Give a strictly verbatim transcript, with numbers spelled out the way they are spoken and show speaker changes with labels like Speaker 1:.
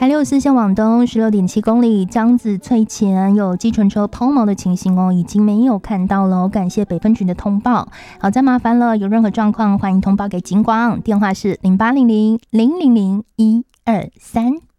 Speaker 1: 台六四线往东十六点七公里，江子翠前有计程车抛锚的情形哦，已经没有看到了。感谢北分局的通报。好，再麻烦了，有任何状况欢迎通报给警广，电话是零八零零零零零一二三。